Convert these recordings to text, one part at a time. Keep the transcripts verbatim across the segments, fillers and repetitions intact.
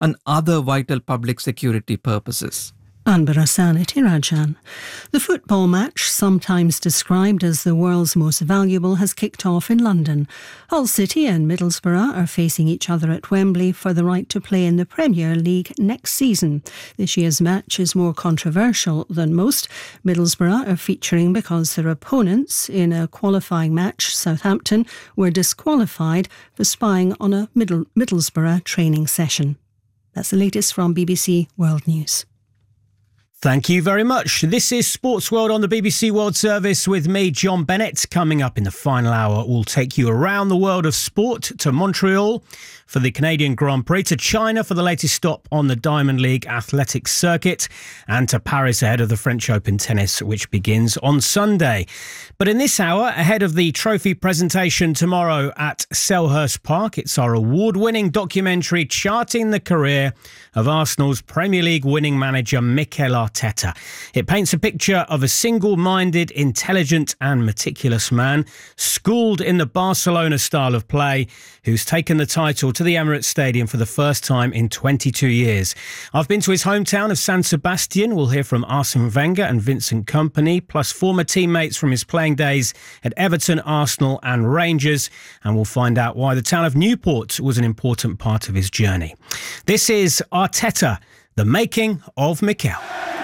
and other vital public security purposes. Anbar Hassan at Irajan. The football match, sometimes described as the world's most valuable, has kicked off in London. Hull City and Middlesbrough are facing each other at Wembley for the right to play in the Premier League next season. This year's match is more controversial than most. Middlesbrough are featuring because their opponents in a qualifying match, Southampton, were disqualified for spying on a Middle- Middlesbrough training session. That's the latest from B B C World News. Thank you very much. This is Sports World on the B B C World Service with me, John Bennett. Coming up in the final hour, we'll take you around the world of sport, to Montreal for the Canadian Grand Prix, to China for the latest stop on the Diamond League athletics circuit, and to Paris ahead of the French Open tennis, which begins on Sunday. But in this hour, ahead of the trophy presentation tomorrow at Selhurst Park, it's our award-winning documentary charting the career of Arsenal's Premier League winning manager Mikel Arteta. It paints a picture of a single-minded, intelligent and meticulous man, schooled in the Barcelona style of play, who's taken the title to the Emirates Stadium for the first time in twenty-two years. I've been to his hometown of San Sebastian. We'll hear from Arsene Wenger and Vincent Kompany, plus former teammates from his playing days at Everton, Arsenal and Rangers, and we'll find out why the town of Newport was an important part of his journey. This is Arteta, the making of Mikel.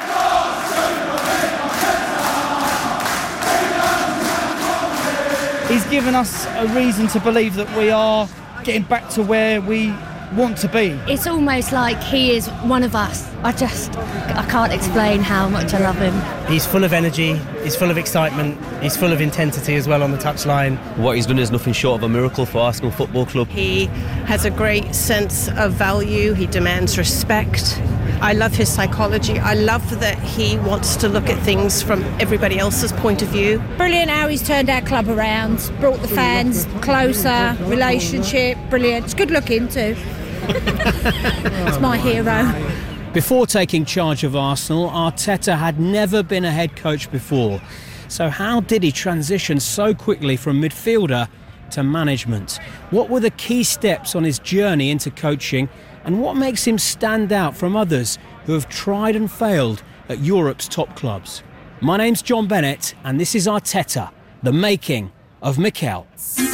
He's given us a reason to believe that we are getting back to where we want to be. It's almost like he is one of us. I just, I can't explain how much I love him. He's full of energy, he's full of excitement, he's full of intensity as well on the touchline. What he's done is nothing short of a miracle for Arsenal Football Club. He has a great sense of value, he demands respect. I love his psychology. I love that he wants to look at things from everybody else's point of view. Brilliant how he's turned our club around, brought the fans closer, relationship, brilliant. It's good looking too. It's my hero. Before taking charge of Arsenal, Arteta had never been a head coach before. So how did he transition so quickly from midfielder to management? What were the key steps on his journey into coaching? And what makes him stand out from others who have tried and failed at Europe's top clubs? My name's John Bennett, and this is Arteta, the making of Mikel.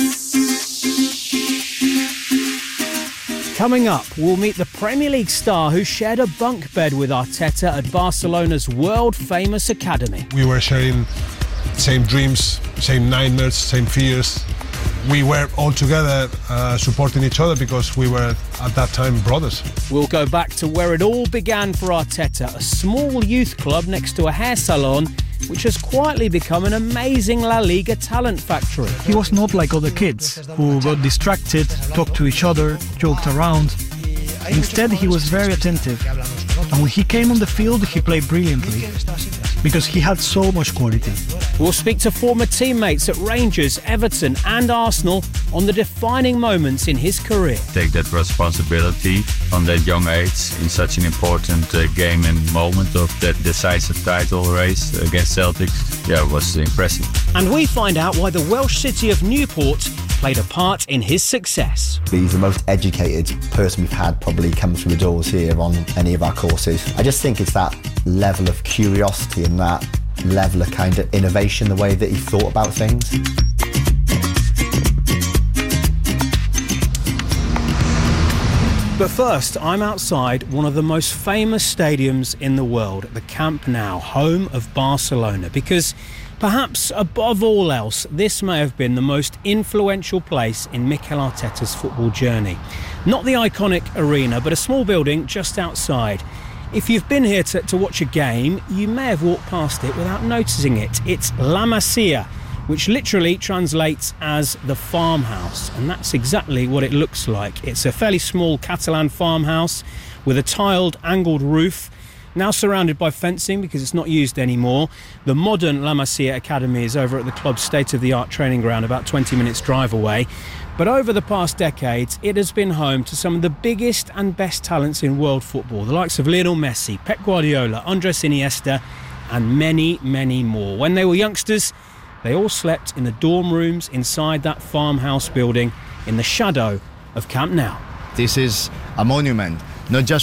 Coming up, we'll meet the Premier League star who shared a bunk bed with Arteta at Barcelona's world-famous academy. We were sharing same dreams, same nightmares, same fears. We were all together uh, supporting each other because we were at that time brothers. We'll go back to where it all began for Arteta, a small youth club next to a hair salon which has quietly become an amazing La Liga talent factory. He was not like other kids who got distracted, talked to each other, joked around. Instead, he was very attentive. And when he came on the field, he played brilliantly because he had so much quality. We'll speak to former teammates at Rangers, Everton and Arsenal on the defining moments in his career. Take that responsibility on that young age in such an important uh, game and moment of that decisive title race against Celtic. Yeah, it was impressive. And we find out why the Welsh city of Newport played a part in his success. He's the most educated person we've had probably come through the doors here on any of our courses. I just think it's that level of curiosity and that level of kind of innovation, the way that he thought about things. But first, I'm outside one of the most famous stadiums in the world, the Camp Nou, home of Barcelona, because perhaps above all else, this may have been the most influential place in Mikel Arteta's football journey. Not the iconic arena, but a small building just outside. If you've been here to, to watch a game, you may have walked past it without noticing it. It's La Masia, which literally translates as the farmhouse, and that's exactly what it looks like. It's a fairly small Catalan farmhouse with a tiled, angled roof, now surrounded by fencing because it's not used anymore. The modern La Masia Academy is over at the club's state-of-the-art training ground, about twenty minutes drive away. But over the past decades, it has been home to some of the biggest and best talents in world football, the likes of Lionel Messi, Pep Guardiola, Andres Iniesta, and many, many more. When they were youngsters, they all slept in the dorm rooms inside that farmhouse building in the shadow of Camp Nou. This is a monument not just